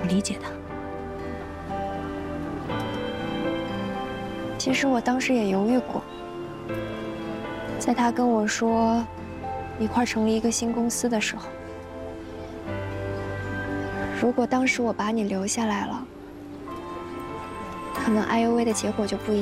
理解他。 其实我当时也犹豫过，在他跟我说一块成立一个新公司的时候，如果当时我把你留下来了，可能 IUV 的结果就不一样。